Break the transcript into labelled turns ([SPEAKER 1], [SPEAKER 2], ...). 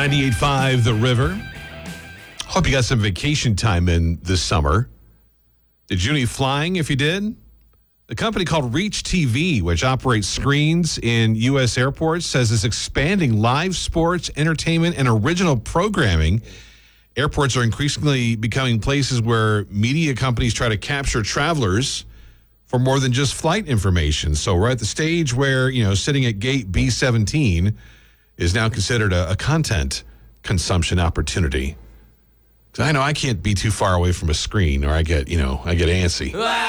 [SPEAKER 1] 98.5 The River. Hope you got some vacation time in this summer. Did you do any flying if you did? The company called Reach TV, which operates screens in U.S. airports, says it's expanding live sports, entertainment, and original programming. Airports are increasingly becoming places where media companies try to capture travelers for more than just flight information. So we're at the stage where, sitting at gate B-17 is now considered a content consumption opportunity. I know I can't be too far away from a screen or I get antsy.